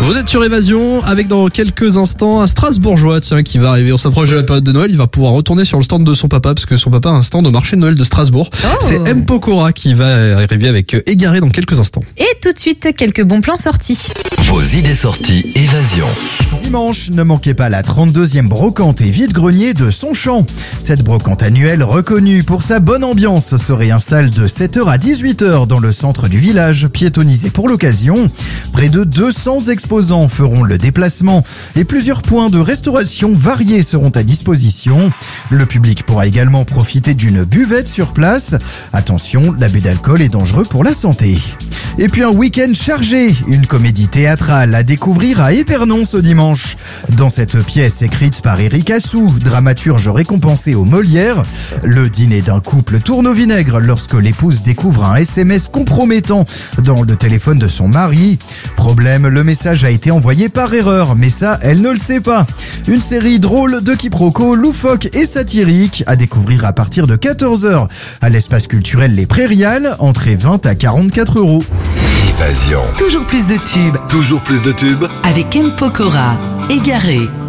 Vous êtes sur Évasion avec dans quelques instants un Strasbourgeois qui va arriver. On s'approche de la période de Noël, il va pouvoir retourner sur le stand de son papa parce que son papa a un stand au marché de Noël de Strasbourg. C'est M. Pokora qui va arriver avec Égaré dans quelques instants. Et tout de suite, quelques bons plans sortis. Vos idées sorties Évasion. Dimanche, ne manquez pas la 32e brocante et vide-grenier de Sonchamp. Cette brocante annuelle, reconnue pour sa bonne ambiance, se réinstalle de 7h à 18h dans le centre du village, piétonnisé pour l'occasion. Près de 200 exposants feront le déplacement et plusieurs points de restauration variés seront à disposition. Le public pourra également profiter d'une buvette sur place. Attention, l'abus d'alcool est dangereux pour la santé. Et puis un week-end chargé, une comédie théâtrale à découvrir à Épernon ce dimanche. Dans cette pièce écrite par Éric Assou, dramaturge récompensé au Molière, le dîner d'un couple tourne au vinaigre lorsque l'épouse découvre un SMS compromettant dans le téléphone de son mari. Problème, le message a été envoyé par erreur, mais ça, elle ne le sait pas. Une série drôle de quiproquos, loufoque et satirique à découvrir à partir de 14h à l'espace culturel Les Prairiales, entrée 20 à 44 €. Évasion. Toujours plus de tubes Toujours plus de tubes. avec M. Pokora. Égaré.